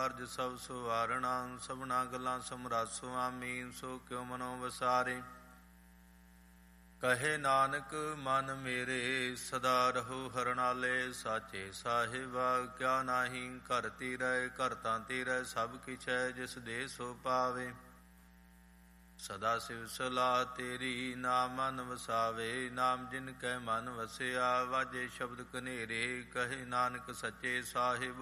ਕਾਰਜ ਸਭ ਸੁਵਾਰਣਾ, ਸਭਨਾ ਗੱਲਾਂ ਸਮਰੱਥ ਸੁਆਮੀ, ਸੋ ਕਿਉ ਮਨੋ ਵਸਾਰੇ। ਕਹੇ ਨਾਨਕ ਮਨ ਮੇਰੇ ਸਦਾ ਰਹੋ ਹਰਨਾਲੇ, ਸਾਚੇ ਸਾਹਿਬਾ ਕਿਆ ਨਾਹੀ ਘਰ ਤੀਰੈ, ਘਰ ਤਾਂ ਤੀਰੈ ਸਭ ਕਿਛੈ, ਜਿਸ ਦੇ ਸੋ ਪਾਵੇ। ਸਦਾ ਸਿਵ ਸਲਾਹ ਤੇਰੀ, ਨਾਮ ਮਨ ਵਸਾਵੇ, ਨਾਮ ਜਿਨ ਕੈ ਮਨ ਵਸਿਆ, ਵਾਜੇ ਸ਼ਬਦ ਕਨੇਰੇ, ਕਹੇ ਨਾਨਕ ਸੱਚੇ ਸਾਹਿਬ